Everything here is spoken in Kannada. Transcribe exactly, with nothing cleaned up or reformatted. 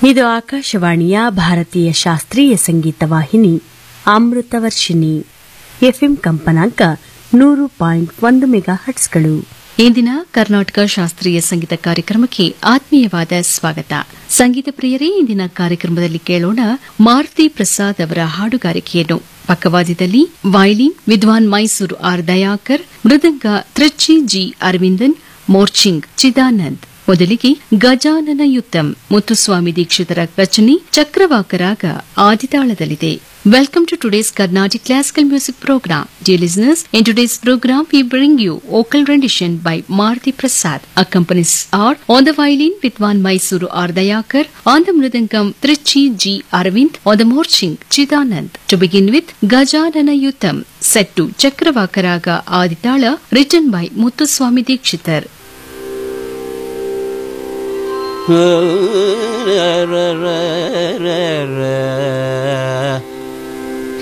ಇದು ಆಕಾಶವಾಣಿಯ ಭಾರತೀಯ ಶಾಸ್ತ್ರೀಯ ಸಂಗೀತ ವಾಹಿನಿ ಅಮೃತವರ್ಷಿಣಿ ಎಫ್ಎಂ ಕಂಪನಾಂಕ ನೂರು ಪಾಯಿಂಟ್ ಒಂದು ಮೆಗಾ ಹಟ್ಸ್ಗಳು. ಇಂದಿನ ಕರ್ನಾಟಕ ಶಾಸ್ತ್ರೀಯ ಸಂಗೀತ ಕಾರ್ಯಕ್ರಮಕ್ಕೆ ಆತ್ಮೀಯವಾದ ಸ್ವಾಗತ. ಸಂಗೀತ ಪ್ರಿಯರೇ, ಇಂದಿನ ಕಾರ್ಯಕ್ರಮದಲ್ಲಿ ಕೇಳೋಣ ಮಾರುತಿ ಪ್ರಸಾದ್ ಅವರ ಹಾಡುಗಾರಿಕೆಯನ್ನು. ಪಕ್ಕವಾದ್ಯದಲ್ಲಿ ವೈಲಿನ್ ವಿದ್ವಾನ್ ಮೈಸೂರು ಆರ್ ದಯಾಕರ್, ಮೃದಂಗ ತ್ರಿಚಿ ಜಿ ಅರವಿಂದನ್, ಮೋರ್ಚಿಂಗ್ ಚಿದಾನಂದ್. ಮೊದಲಿಗೆ ಗಜಾನನ ಯುತ್ತಂ ಮುತ್ತುಸ್ವಾಮಿ ದೀಕ್ಷಿತರ ರಚನೆ, ಚಕ್ರವಾಕ ರಾಗ ಆದಿತಾಳದಲ್ಲಿದೆ. Welcome to today's Carnatic Classical Music Program. Dear listeners, in today's program we bring you vocal rendition by Maruti Prasad. Accompanies are on the violin Vidwan Mysuru R. Dayakar, on the mridangam Trichi G. Arvind, on the morching Chidanand. To begin with, Gajanana Yutam, set to Chakravakaraga Aditala, written by Muthuswami Dikshitar. ra ra ra ra ra